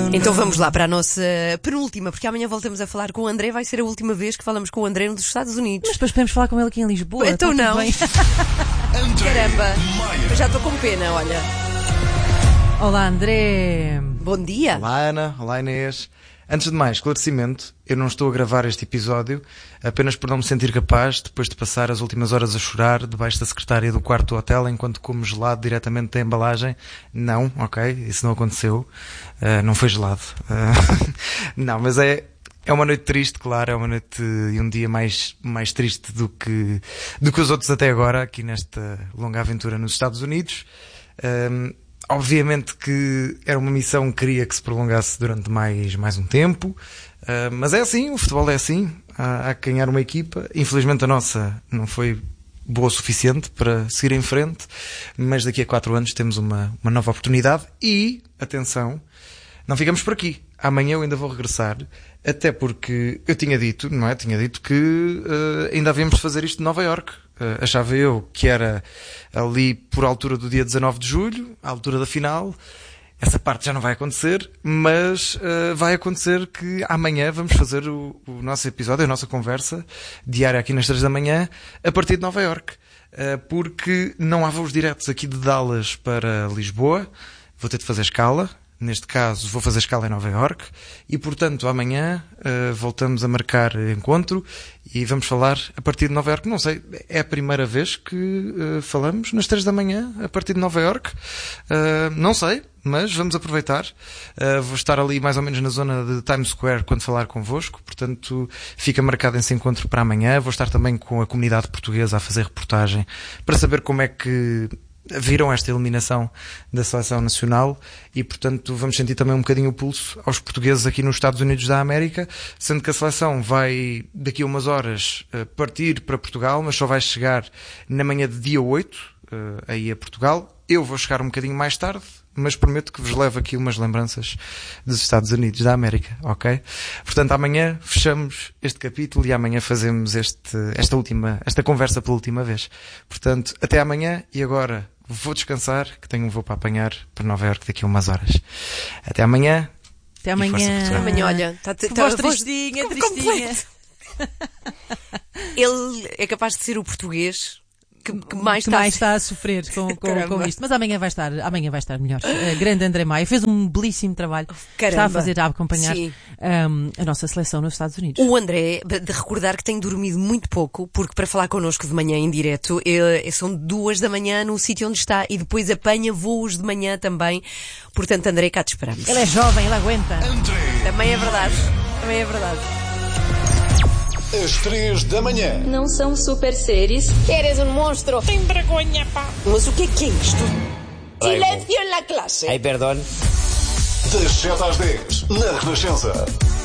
Então vamos lá para a nossa penúltima, porque amanhã voltamos a falar com o André. Vai ser a última vez que falamos com o André nos Estados Unidos. Mas depois podemos falar com ele aqui em Lisboa. Então tá não. Caramba, eu já estou com pena, olha. Olá, André. Bom dia. Olá, Ana. Olá, Inês. Antes de mais, esclarecimento, eu não estou a gravar este episódio apenas por não me sentir capaz, depois de passar as últimas horas a chorar debaixo da secretária do quarto do hotel enquanto como gelado diretamente da embalagem. Não, ok, isso não aconteceu. Não foi gelado. Não, mas é uma noite triste, claro, é uma noite e um dia mais triste do que os outros até agora, aqui nesta longa aventura nos Estados Unidos. Obviamente que era uma missão que queria que se prolongasse durante mais um tempo, mas é assim, o futebol é assim, há que ganhar uma equipa. Infelizmente a nossa não foi boa o suficiente para seguir em frente, mas daqui a 4 anos temos uma nova oportunidade e, atenção, não ficamos por aqui. Amanhã eu ainda vou regressar, até porque eu tinha dito, não é? Tinha dito que ainda havíamos de fazer isto de Nova Iorque. Achava eu que era ali por altura do dia 19 de julho, à altura da final. Essa parte já não vai acontecer, mas vai acontecer que amanhã vamos fazer o nosso episódio, a nossa conversa diária aqui nas 3 da manhã, a partir de Nova Iorque. Porque não há voos diretos aqui de Dallas para Lisboa. Vou ter de fazer escala. Neste caso, vou fazer escala em Nova Iorque e, portanto, amanhã voltamos a marcar encontro e vamos falar a partir de Nova Iorque. Não sei, é a primeira vez que falamos nas 3 da manhã a partir de Nova Iorque. Não sei, mas vamos aproveitar. Vou estar ali mais ou menos na zona de Times Square quando falar convosco, portanto, fica marcado esse encontro para amanhã. Vou estar também com a comunidade portuguesa a fazer reportagem para saber como é que viram esta eliminação da seleção nacional e, portanto, vamos sentir também um bocadinho o pulso aos portugueses aqui nos Estados Unidos da América, sendo que a seleção vai, daqui a umas horas, partir para Portugal, mas só vai chegar na manhã de dia 8, aí a Portugal. Eu vou chegar um bocadinho mais tarde, mas prometo que vos levo aqui umas lembranças dos Estados Unidos da América, ok? Portanto, amanhã fechamos este capítulo e amanhã fazemos esta conversa pela última vez. Portanto, até amanhã e agora vou descansar, que tenho um voo para apanhar para Nova Iorque daqui a umas horas. Até amanhã. Até amanhã. Até amanhã, olha. Voz tristinha, tristinha. Ele é capaz de ser o português que mais está a sofrer com isto. Mas amanhã vai estar melhor. Grande André Maia fez um belíssimo trabalho. Está a acompanhar a nossa seleção nos Estados Unidos. O André, de recordar que tem dormido muito pouco, porque para falar connosco de manhã em direto, são 2 da manhã no sítio onde está e depois apanha voos de manhã também. Portanto, André, cá te esperamos. Ele é jovem, ele aguenta. André. Também é verdade. Às 3 da manhã. Não são super seres. Eres un monstruo. Tem vergonha, pá. Mas o que é isto? Silencio en la clase. Ai, perdón. Das 7 às 10, na Renascença.